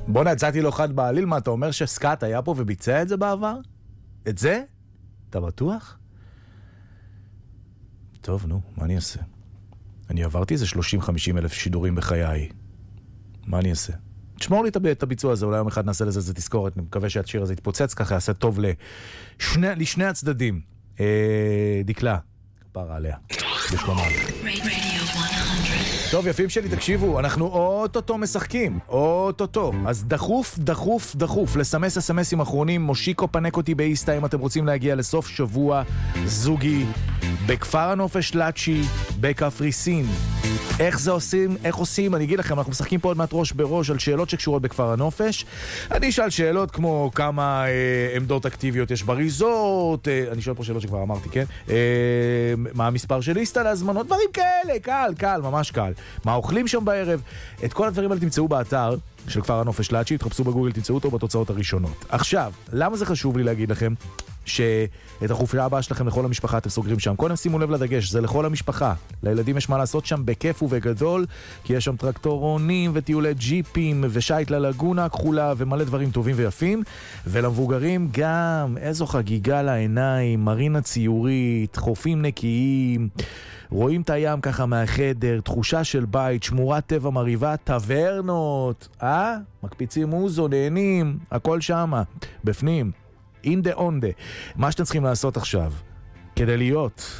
בוא נצאתי לו חד בעליל, מה אתה אומר שסקאט היה פה וביצע את זה בעבר? את זה? אתה בטוח? טוב, נו, מה אני אעשה? אני עברתי איזה 30-50 אלף שידורים בחיי. מה אני אעשה? תשמור לי את הביצוע הזה, אולי יום אחד נעשה לזה תזכורת, אני מקווה שהשיר הזה יתפוצץ, ככה יעשה טוב לשני הצדדים. דקלה, פרה עליה, בשלומה. טוב, יפים שלי, תקשיבו, אנחנו אוטוטו משחקים, אוטוטו. אז דחוף, לסמס אסמסים אחרונים, מושיקו פנק אותי באיסטה, אם אתם רוצים להגיע לסוף שבוע זוגי, בכפר הנופש לאצ'י, בקפריסין. איך עושים? אני אגיד לכם, אנחנו משחקים פה עוד מעט ראש בראש על שאלות שקשורות בכפר הנופש. אני אשאל שאלות כמו כמה עמדות אקטיביות יש בריזורט, אני שואל פה שאלות שכבר אמרתי, כן? מה המספר של ליסטה להזמנות, דברים כאלה, קל, ממש קל. מה אוכלים שם בערב? את כל הדברים האלה תמצאו באתר של כפר הנופש לאצ'י, תחפשו בגוגל, תמצאו אותו בתוצאות הראשונות. עכשיו, למה זה חשוב לי להגיד לכם שאת החופשה הבאה שלכם לכל המשפחה אתם סוגרים שם? קודם שימו לב לדגש, זה לכל המשפחה. לילדים יש מה לעשות שם בכיף ובגדול, כי יש שם טרקטורונים וטיולי ג'יפים ושייט ללגונה הכחולה ומלא דברים טובים ויפים. ולמבוגרים גם, איזו חגיגה לעיניים, מרינה ציורית, חופים נקיים, רואים את הים ככה מהחדר, תחושה של בית, שמורת טבע מריבה, טברנות, מקפיצים מוזו, נהנים, הכל שמה, בפנים. in the on the. מה שאתם צריכים לעשות עכשיו, כדי להיות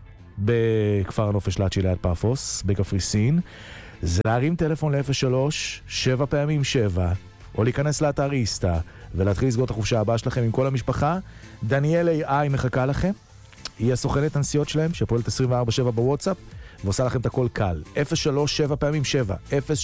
בכפר הנופש לאצ'י ליד פאפוס, בקפריסין, זה להרים טלפון ל-03-7 פעמים 7, או להיכנס לאתר איסטה, ולהתחיל לסגור את החופשה הבאה שלכם עם כל המשפחה. דניאל AI מחכה לכם, היא הסוכנת הנסיעות שלהם, שפועלת 24/7 בוואטסאפ, ועושה לכם את הכל קל. 03-7 פעמים 7,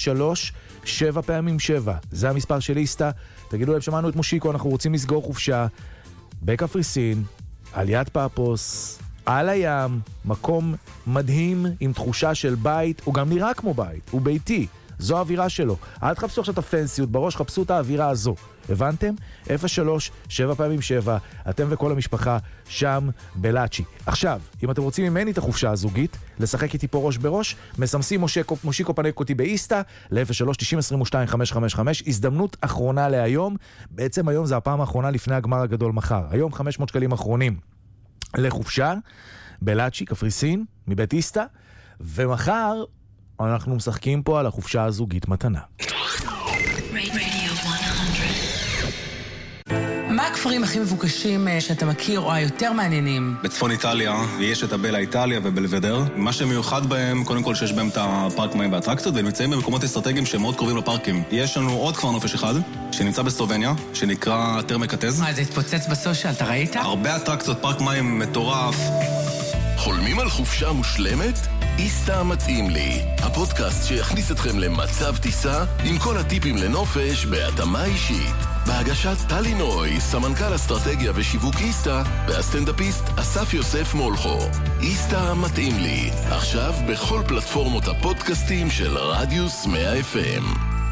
03-7 פעמים 7, זה המספר של איסטה. תגידו להם, שמענו את מושיקו, אנחנו רוצים לסגור חופשה בקפריסין, על יד פאפוס, על הים, מקום מדהים עם תחושה של בית, הוא גם נראה כמו בית, הוא ביתי, זו האווירה שלו. אל תחפשו עכשיו את הפנסיות בראש, חפשו את האווירה הזו. הבנתם? 03-7 פעמים 7, אתם וכל המשפחה שם בלאצ'י. עכשיו, אם אתם רוצים ממני את החופשה הזוגית, לשחק איתי פה ראש בראש, מסמסים מושיקו פנק אותי באיסטה, ל-03-90-22-555, הזדמנות אחרונה להיום. בעצם היום זה הפעם האחרונה לפני הגמר הגדול מחר. היום 500 שקלים אחרונים לחופשה בלאצ'י, קפריסין, מבית איסטה, ומחר אנחנו משחקים פה על החופשה הזוגית מתנה. מה הכפרים הכי מבוקשים שאתה מכיר או היותר מעניינים? בצפון איטליה יש את הבלה איטליה ובלבדר. מה שמיוחד בהם, קודם כל שיש בהם את הפארק מים והאטרקציות, והם נמצאים במקומות אסטרטגיים שהם מאוד קרובים לפארקים. יש לנו עוד כפר נופש אחד, שנמצא בסלובניה, שנקרא טרמקטז. זה התפוצץ בסושיאל, אתה ראית? הרבה אטרקציות, פארק מים מטורף. חולמים על חופשה מושלמת? איסטה מתאים לי, הפודקאסט שיכניס אתכם למצב טיסה עם כל הטיפים לנופש בהתאמה אישית. בהגשת טלי נוי, סמנכ"ל אסטרטגיה ושיווק איסטה, והסטנדאפיסט אסף יוסף מולכו. איסטה מתאים לי, עכשיו בכל פלטפורמות הפודקאסטים של רדיוס 100 FM.